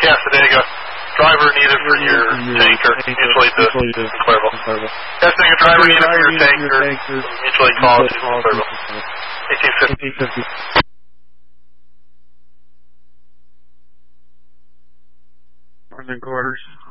Cassadaga. Driver needed for your tanker, mutual aid to Clairville. Cassadaga, driver needed for your tanker, mutual aid call to Clairville. 1850. London quarters.